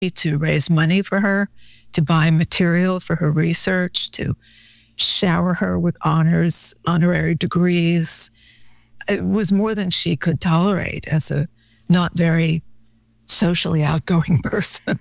to raise money for her, to buy material for her research, to shower her with honorary degrees. It was more than she could tolerate as a not very socially outgoing person.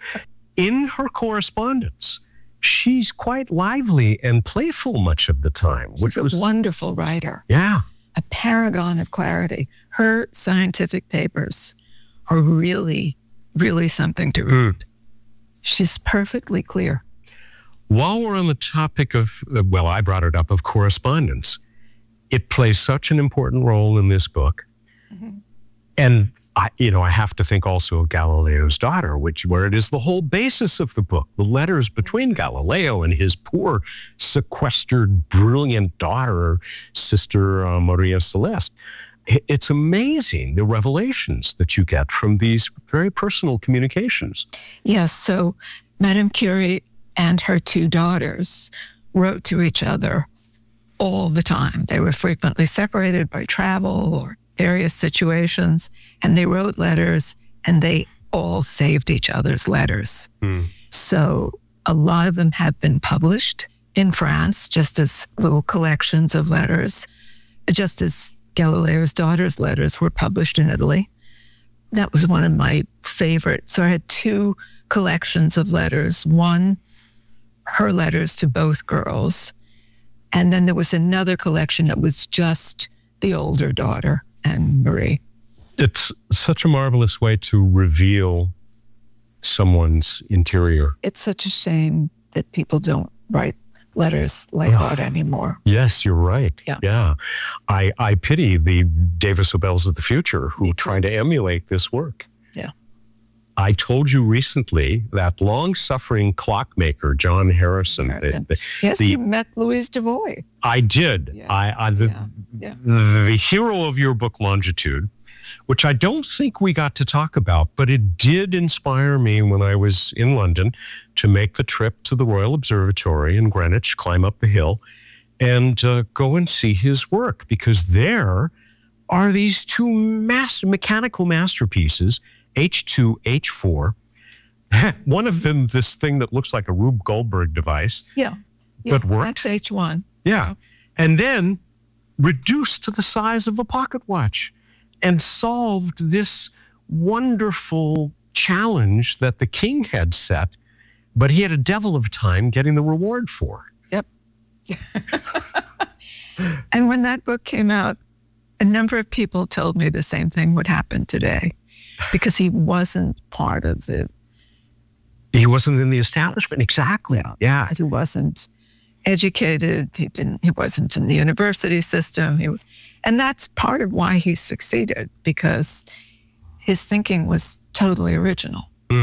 In her correspondence, she's quite lively and playful much of the time. She's a wonderful writer. Yeah. A paragon of clarity. Her scientific papers are really, really something to read. She's perfectly clear. While we're on the topic of, well, I brought it up, of correspondence, it plays such an important role in this book. Mm-hmm. And I have to think also of Galileo's daughter, where it is the whole basis of the book, the letters between Galileo and his poor, sequestered, brilliant daughter, Sister Maria Celeste. It's amazing, the revelations that you get from these very personal communications. Yes, so Madame Curie and her two daughters wrote to each other all the time. They were frequently separated by travel or various situations, and they wrote letters, and they all saved each other's letters. So a lot of them have been published in France, just as little collections of letters, just as Galileo's daughter's letters were published in Italy. That was one of my favorites. So I had two collections of letters. One, her letters to both girls, and then there was another collection that was just the older daughter and Marie. It's such a marvelous way to reveal someone's interior. It's such a shame that people don't write letters like that anymore. Yes, you're right. Yeah. I pity the Davis O'Bells of the future who try to emulate this work. Yeah. I told you recently that long-suffering clockmaker, John Harrison. Yes, you met Louise Devoy. I did. Yeah. The hero of your book, Longitude, which I don't think we got to talk about, but it did inspire me when I was in London to make the trip to the Royal Observatory in Greenwich, climb up the hill, and go and see his work, because there are these two mechanical masterpieces, H2, H4. One of them, this thing that looks like a Rube Goldberg device. Yeah. But worked. That's H1. Yeah. And then reduced to the size of a pocket watch and solved this wonderful challenge that the king had set, but he had a devil of a time getting the reward for. Yep. And when that book came out, a number of people told me the same thing would happen today, because he wasn't part of the... He wasn't in the establishment, exactly. Yeah. He wasn't educated. He wasn't in the university system. And that's part of why he succeeded, because his thinking was totally original.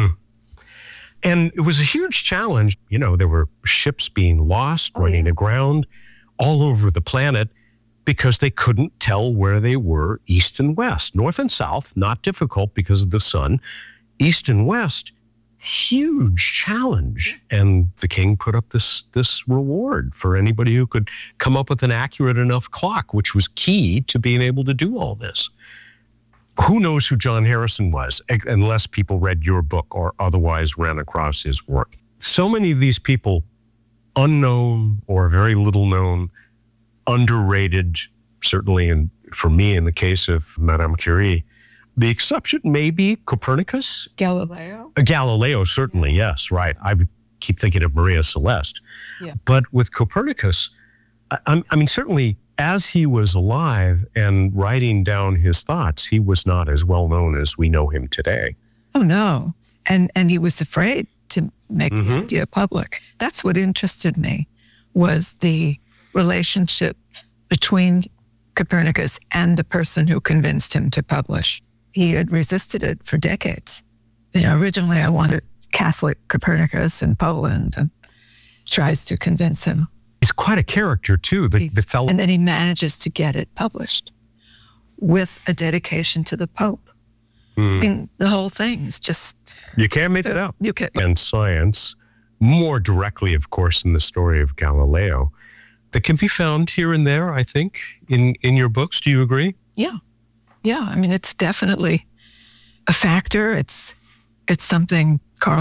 And it was a huge challenge. You know, there were ships being lost, running aground all over the planet, because they couldn't tell where they were east and west. North and south, not difficult because of the sun. East and west, huge challenge. And the king put up this reward for anybody who could come up with an accurate enough clock, which was key to being able to do all this. Who knows who John Harrison was, unless people read your book or otherwise ran across his work. So many of these people, unknown or very little known, underrated, certainly for me in the case of Madame Curie. The exception may be Copernicus. Galileo? Galileo, certainly, yes, right. I keep thinking of Maria Celeste. Yeah. But with Copernicus, I mean, certainly as he was alive and writing down his thoughts, he was not as well known as we know him today. Oh, no. And he was afraid to make the idea public. That's what interested me, was the relationship between Copernicus and the person who convinced him to publish. He had resisted it for decades. Originally I wanted Catholic Copernicus in Poland, and tries to convince him. He's quite a character, too, the fellow. And then he manages to get it published with a dedication to the Pope. I mean, the whole thing's just... You can't make it up. You can't. And science, more directly, of course, in the story of Galileo, that can be found here and there, I think, in your books. Do you agree? Yeah. Yeah. I mean, it's definitely a factor. It's It's something Carl